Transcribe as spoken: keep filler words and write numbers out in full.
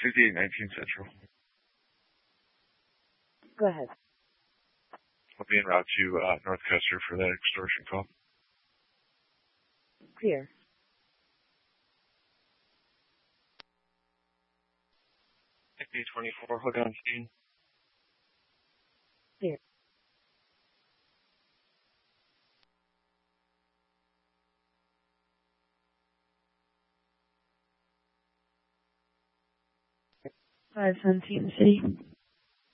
fifty-eight nineteen Central. Go ahead. I'll be en route to uh, North Custer for that extortion call. Clear. B twenty-four, hold on scene. Clear. five seventeen City.